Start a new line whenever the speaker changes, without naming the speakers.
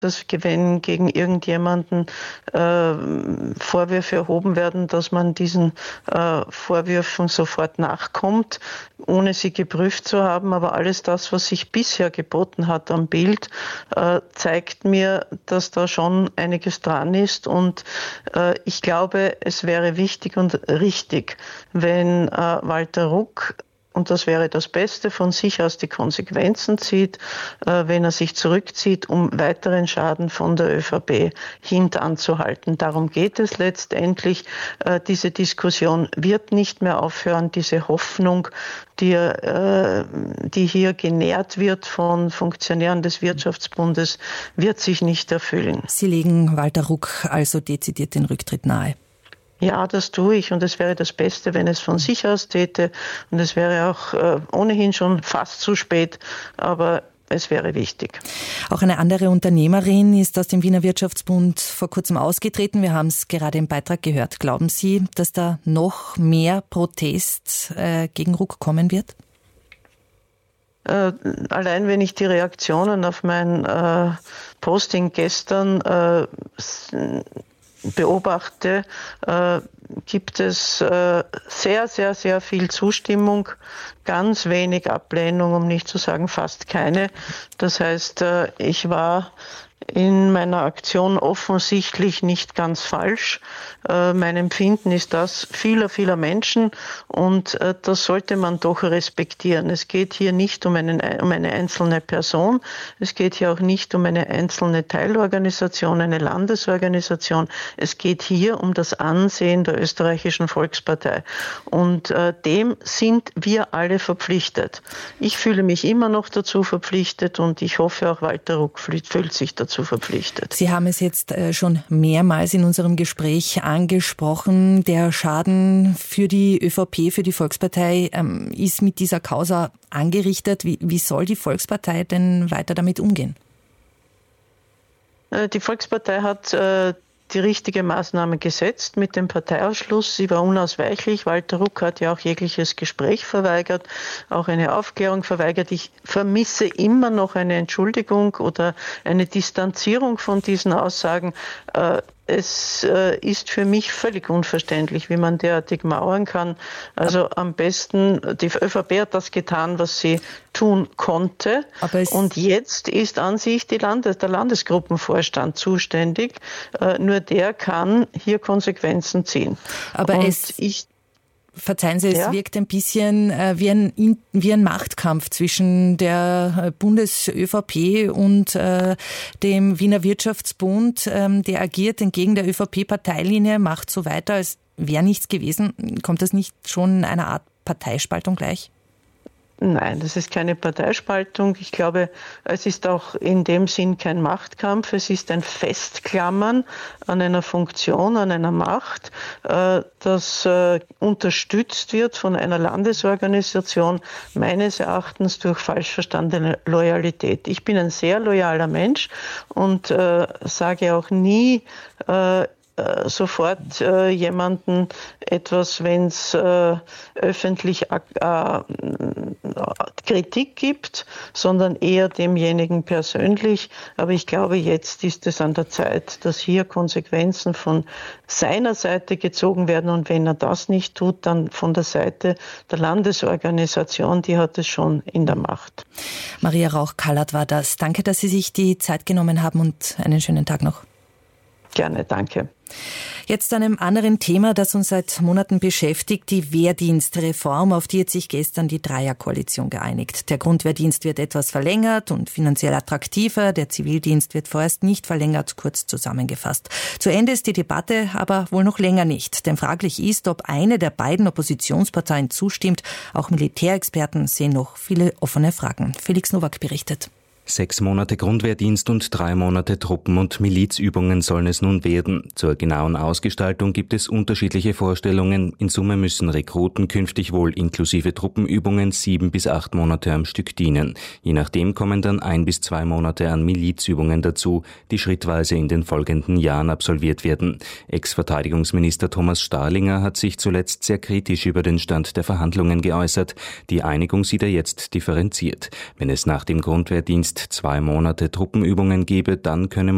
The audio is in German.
dass wenn gegen irgendjemanden Vorwürfe erhoben werden, dass man diesen Vorwürfen sofort nachkommt, ohne sie geprüft zu haben. Aber alles das, was sich bisher geboten hat am Bild, zeigt mir, dass da schon einiges dran ist. Und ich glaube, es wäre wichtig und richtig, wenn Walter Ruck, und das wäre das Beste, von sich aus die Konsequenzen zieht, wenn er sich zurückzieht, um weiteren Schaden von der ÖVP hintanzuhalten. Darum geht es letztendlich. Diese Diskussion wird nicht mehr aufhören. Diese Hoffnung, die hier genährt wird von Funktionären des Wirtschaftsbundes, wird sich nicht erfüllen.
Sie legen Walter Ruck also dezidiert den Rücktritt nahe.
Ja, das tue ich und es wäre das Beste, wenn es von sich aus täte und es wäre auch ohnehin schon fast zu spät, aber es wäre wichtig.
Auch eine andere Unternehmerin ist aus dem Wiener Wirtschaftsbund vor kurzem ausgetreten. Wir haben es gerade im Beitrag gehört. Glauben Sie, dass da noch mehr Protest gegen Ruck kommen wird?
Allein wenn ich die Reaktionen auf mein Posting gestern beobachte, gibt es sehr, sehr, sehr viel Zustimmung, ganz wenig Ablehnung, um nicht zu sagen fast keine. Das heißt, ich war in meiner Aktion offensichtlich nicht ganz falsch. Mein Empfinden ist das vieler Menschen und das sollte man doch respektieren. Es geht hier nicht um eine einzelne Person, es geht hier auch nicht um eine einzelne Teilorganisation, eine Landesorganisation. Es geht hier um das Ansehen der österreichischen Volkspartei und dem sind wir alle verpflichtet. Ich fühle mich immer noch dazu verpflichtet und ich hoffe auch Walter Ruck fühlt sich dazu verpflichtet.
Sie haben es jetzt schon mehrmals in unserem Gespräch angesprochen. Der Schaden für die ÖVP, für die Volkspartei ist mit dieser Causa angerichtet. Wie soll die Volkspartei denn weiter damit umgehen?
Die Volkspartei hat die richtige Maßnahme gesetzt mit dem Parteiausschluss. Sie war unausweichlich. Walter Ruck hat ja auch jegliches Gespräch verweigert, auch eine Aufklärung verweigert. Ich vermisse immer noch eine Entschuldigung oder eine Distanzierung von diesen Aussagen. Es ist für mich völlig unverständlich, wie man derartig mauern kann. Also am besten, die ÖVP hat das getan, was sie tun konnte. Und jetzt ist an sich der Landesgruppenvorstand zuständig. Nur der kann hier Konsequenzen ziehen.
Verzeihen Sie, es wirkt ein bisschen wie ein Machtkampf zwischen der Bundes-ÖVP und dem Wiener Wirtschaftsbund. Der agiert entgegen der ÖVP-Parteilinie, macht so weiter, als wäre nichts gewesen. Kommt das nicht schon einer Art Parteispaltung gleich?
Nein, das ist keine Parteispaltung. Ich glaube, es ist auch in dem Sinn kein Machtkampf. Es ist ein Festklammern an einer Funktion, an einer Macht, das unterstützt wird von einer Landesorganisation, meines Erachtens durch falsch verstandene Loyalität. Ich bin ein sehr loyaler Mensch und sage auch nie sofort jemanden etwas, wenn es öffentlich Kritik gibt, sondern eher demjenigen persönlich. Aber ich glaube, jetzt ist es an der Zeit, dass hier Konsequenzen von seiner Seite gezogen werden. Und wenn er das nicht tut, dann von der Seite der Landesorganisation, die hat es schon in der Macht.
Maria Rauch-Kallert war das. Danke, dass Sie sich die Zeit genommen haben und einen schönen Tag noch.
Gerne, danke.
Jetzt zu einem anderen Thema, das uns seit Monaten beschäftigt, die Wehrdienstreform, auf die hat sich gestern die Dreierkoalition geeinigt. Der Grundwehrdienst wird etwas verlängert und finanziell attraktiver, der Zivildienst wird vorerst nicht verlängert, kurz zusammengefasst. Zu Ende ist die Debatte aber wohl noch länger nicht, denn fraglich ist, ob eine der beiden Oppositionsparteien zustimmt. Auch Militärexperten sehen noch viele offene Fragen. Felix Nowak berichtet.
6 Monate Grundwehrdienst und 3 Monate Truppen- und Milizübungen sollen es nun werden. Zur genauen Ausgestaltung gibt es unterschiedliche Vorstellungen. In Summe müssen Rekruten künftig wohl inklusive Truppenübungen 7 bis 8 Monate am Stück dienen. Je nachdem kommen dann 1 bis 2 Monate an Milizübungen dazu, die schrittweise in den folgenden Jahren absolviert werden. Ex-Verteidigungsminister Thomas Starlinger hat sich zuletzt sehr kritisch über den Stand der Verhandlungen geäußert. Die Einigung sieht er jetzt differenziert. Wenn es nach dem Grundwehrdienst 2 Monate Truppenübungen gebe, dann könne man